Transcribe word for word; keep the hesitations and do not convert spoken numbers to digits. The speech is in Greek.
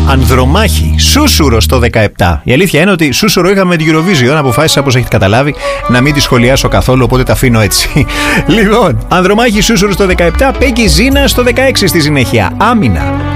Ανδρομάχη, Σούσουρο στο δεκαεπτά. Η αλήθεια είναι ότι Σούσουρο είχαμε με την Eurovision. Αποφάσισα, όπως έχετε καταλάβει, να μην τη σχολιάσω καθόλου, οπότε τα αφήνω έτσι. Λοιπόν, Ανδρομάχη, Σούσουρο στο δεκαεπτά. Πέγκι Ζίνα στο δεκαέξι στη συνέχεια. Άμυνα.